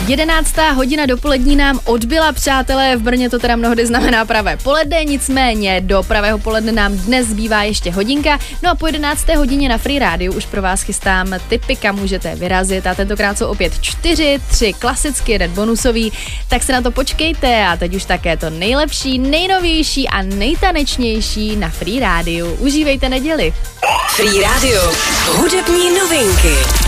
11. hodina dopolední nám odbyla, přátelé, v Brně to teda mnohdy znamená pravé poledne, nicméně do pravého poledne nám dnes zbývá ještě hodinka, no a po 11. hodině na Free Rádiu už pro vás chystám tipy, kam můžete vyrazit a tentokrát jsou opět 4, 3 klasicky, 1 bonusový, tak se na to počkejte a teď už také to nejlepší, nejnovější a nejtanečnější na Free Rádiu. Užívejte neděli. Free Radio. Hudební novinky.